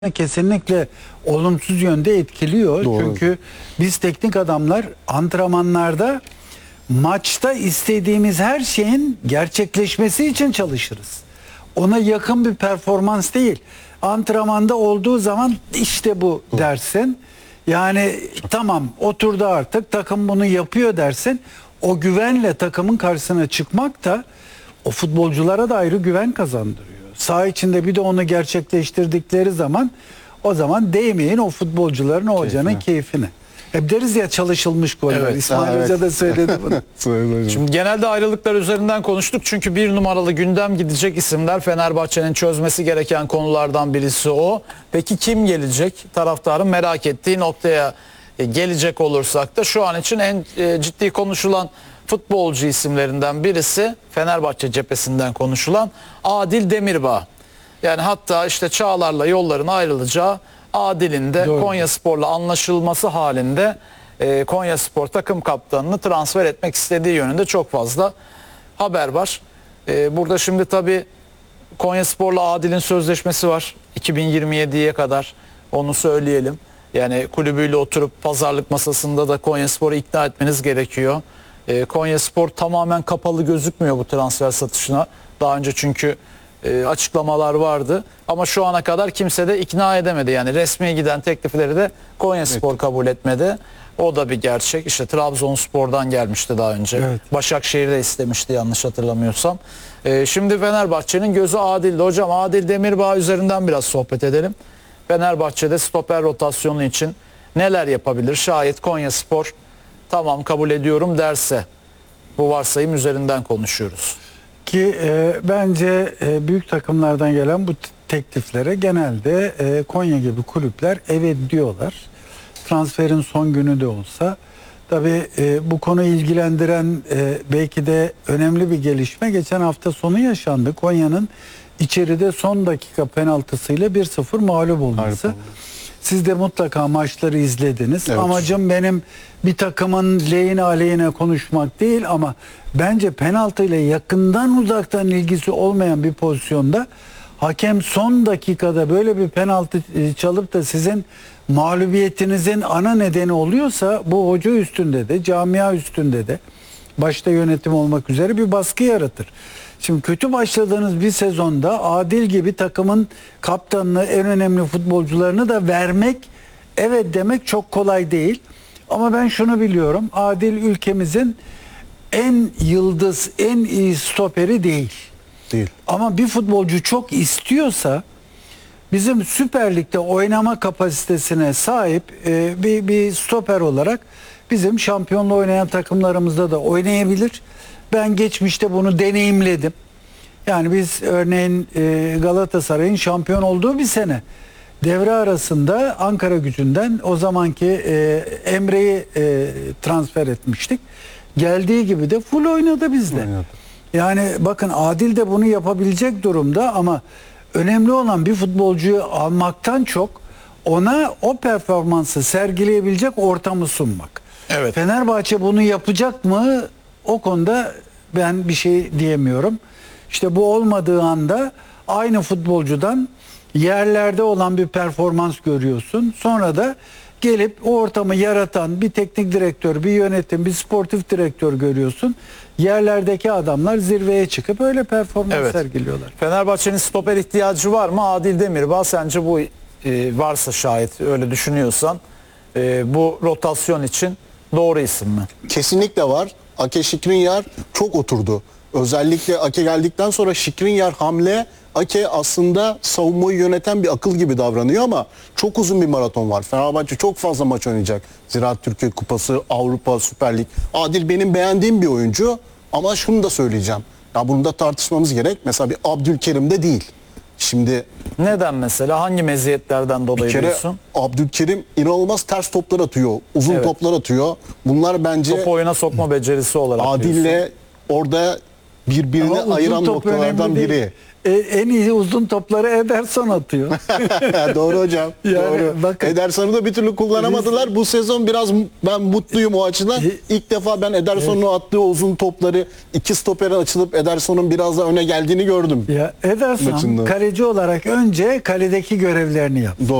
kesinlikle olumsuz yönde etkiliyor. Doğru. Çünkü biz teknik adamlar antrenmanlarda maçta istediğimiz her şeyin gerçekleşmesi için çalışırız. Ona yakın bir performans değil. Antrenmanda olduğu zaman işte bu dersin. Yani tamam oturdu artık, takım bunu yapıyor dersin. O güvenle takımın karşısına çıkmak da o futbolculara da ayrı güven kazandırıyor. Saha içinde bir de onu gerçekleştirdikleri zaman o zaman değmeyin o futbolcuların, o hocanın keyfine. Hep deriz ya çalışılmış goller. Evet, İsmail Hoca da söyledi bunu. Şimdi genelde ayrılıklar üzerinden konuştuk. Çünkü bir numaralı gündem gidecek isimler, Fenerbahçe'nin çözmesi gereken konulardan birisi o. Peki kim gelecek? Taraftarın merak ettiği noktaya gelecek olursak da şu an için en ciddi konuşulan futbolcu isimlerinden birisi, Fenerbahçe cephesinden konuşulan Adil Demirbağ. Yani hatta işte Çağlar'la yolların ayrılacağı, Adil'in de Konyaspor'la anlaşılması halinde Konyaspor takım kaptanını transfer etmek istediği yönünde çok fazla haber var. Burada şimdi tabii Konyaspor'la Adil'in sözleşmesi var 2027'ye kadar, onu söyleyelim. Yani kulübüyle oturup pazarlık masasında da Konyaspor'u ikna etmeniz gerekiyor. Konyaspor tamamen kapalı gözükmüyor bu transfer satışına. Daha önce çünkü açıklamalar vardı ama şu ana kadar kimse de ikna edemedi. Yani resmi giden teklifleri de Konyaspor kabul etmedi. O da bir gerçek. İşte Trabzonspor'dan gelmişti daha önce. Evet. Başakşehir'de istemişti yanlış hatırlamıyorsam. Şimdi Fenerbahçe'nin gözü Adil'de. Hocam Adil Demirbağ üzerinden biraz sohbet edelim. Fenerbahçe'de stoper rotasyonu için neler yapabilir? Şayet Konyaspor tamam kabul ediyorum derse, bu varsayım üzerinden konuşuyoruz. Ki bence büyük takımlardan gelen bu tekliflere genelde Konya gibi kulüpler evet diyorlar. Transferin son günü de olsa. Tabii bu konu ilgilendiren belki de önemli bir gelişme geçen hafta sonu yaşandı. Konya'nın içeride son dakika penaltısıyla 1-0 mağlup olması. Siz de mutlaka maçları izlediniz. Evet. Amacım benim bir takımın lehine aleyhine konuşmak değil ama bence penaltıyla yakından uzaktan ilgisi olmayan bir pozisyonda hakem son dakikada böyle bir penaltı çalıp da sizin mağlubiyetinizin ana nedeni oluyorsa bu hoca üstünde de camia üstünde de başta yönetim olmak üzere bir baskı yaratır. Şimdi kötü başladığınız bir sezonda Adil gibi takımın kaptanını, en önemli futbolcularını da vermek, evet demek çok kolay değil. Ama ben şunu biliyorum, Adil ülkemizin en yıldız, en iyi stoperi değil. Değil. Ama bir futbolcu çok istiyorsa bizim Süper Lig'de oynama kapasitesine sahip bir stoper olarak bizim şampiyonla oynayan takımlarımızda da oynayabilir. Ben geçmişte bunu deneyimledim. Yani biz örneğin Galatasaray'ın şampiyon olduğu bir sene devre arasında Ankara Gücü'nden o zamanki Emre'yi transfer etmiştik. Geldiği gibi de full oynadı bizde. Oynadı. Yani bakın Adil de bunu yapabilecek durumda ama önemli olan bir futbolcuyu almaktan çok ona o performansı sergileyebilecek ortamı sunmak. Evet. Fenerbahçe bunu yapacak mı? O konuda ben bir şey diyemiyorum. İşte bu olmadığı anda aynı futbolcudan yerlerde olan bir performans görüyorsun. Sonra da gelip o ortamı yaratan bir teknik direktör, bir yönetim, bir sportif direktör görüyorsun. Yerlerdeki adamlar zirveye çıkıp öyle performans sergiliyorlar. Fenerbahçe'nin stoper ihtiyacı var mı? Adil Demirbağ sence bu varsa, şayet öyle düşünüyorsan, bu rotasyon için doğru isim mi? Kesinlikle var. Ake Skriniar çok oturdu. Özellikle Ake geldikten sonra Skriniar hamle, Ake aslında savunmayı yöneten bir akıl gibi davranıyor ama çok uzun bir maraton var. Fenerbahçe çok fazla maç oynayacak. Ziraat Türkiye Kupası, Avrupa, Süper Lig. Adil benim beğendiğim bir oyuncu ama şunu da söyleyeceğim. Ya bunu da tartışmamız gerek. Mesela bir Abdülkerim'de değil. Şimdi Neden mesela? Hangi meziyetlerden dolayı bir kere diyorsun? Abdülkerim inanılmaz ters toplar atıyor. Uzun toplar atıyor. Bunlar bence Top oyuna sokma becerisi olarak diyorsun. Adil'le orada birbirini Ama uzun ayıran top noktalardan önemli değil. biri. en iyi uzun topları Ederson atıyor. Doğru hocam. Yani Doğru. bakın- Ederson'u da bir türlü kullanamadılar. Bu sezon biraz ben mutluyum o açıdan. İlk defa ben Ederson'un attığı uzun topları iki stoperin açılıp Ederson'un biraz da öne geldiğini gördüm. Ya Ederson Maçında. kaleci olarak önce kaledeki görevlerini yaptı.